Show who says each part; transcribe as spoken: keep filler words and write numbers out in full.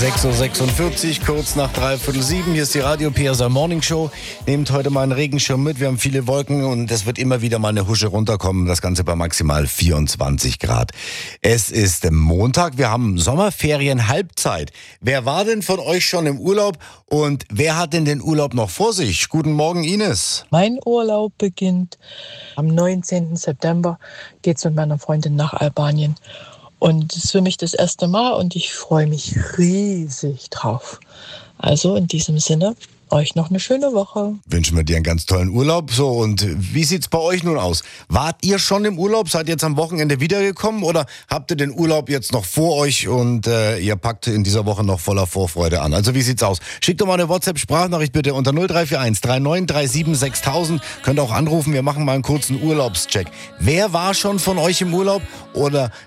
Speaker 1: sechs Uhr sechsundvierzig, kurz nach dreiviertel sieben. Hier ist die Radio P S A Morning Show. Nehmt heute mal einen Regenschirm mit. Wir haben viele Wolken und es wird immer wieder mal eine Husche runterkommen. Das Ganze bei maximal vierundzwanzig Grad. Es ist Montag. Wir haben Sommerferien Halbzeit. Wer war denn von euch schon im Urlaub und wer hat denn den Urlaub noch vor sich? Guten Morgen, Ines.
Speaker 2: Mein Urlaub beginnt am neunzehnten September. Geht's mit meiner Freundin nach Albanien. Und es ist für mich das erste Mal und ich freue mich riesig drauf. Also in diesem Sinne, euch noch eine schöne Woche.
Speaker 1: Wünschen wir dir einen ganz tollen Urlaub. So, und wie sieht's bei euch nun aus? Wart ihr schon im Urlaub? Seid ihr jetzt am Wochenende wiedergekommen oder habt ihr den Urlaub jetzt noch vor euch und äh, ihr packt in dieser Woche noch voller Vorfreude an? Also wie sieht's aus? Schickt doch mal eine WhatsApp-Sprachnachricht bitte unter null drei vier eins drei neun drei sieben sechstausend. Könnt auch anrufen, wir machen mal einen kurzen Urlaubscheck. Wer war schon von euch im Urlaub oder